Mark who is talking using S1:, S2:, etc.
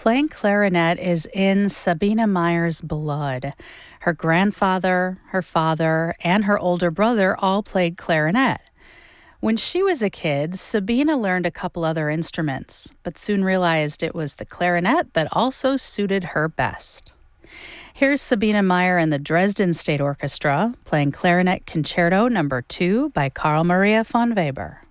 S1: Playing clarinet is in Sabina Meyer's blood. Her grandfather, her father, and her older brother all played clarinet. When she was a kid, Sabina learned a couple other instruments, but soon realized it was the clarinet that also suited her best. Here's Sabina Meyer and the Dresden State Orchestra playing Clarinet Concerto No. 2 by Carl Maria von Weber.